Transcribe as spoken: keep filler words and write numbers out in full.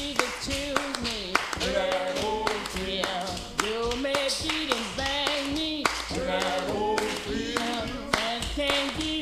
me that kills me. That old thrill. You may beat and bang me. That old thrill. And can't get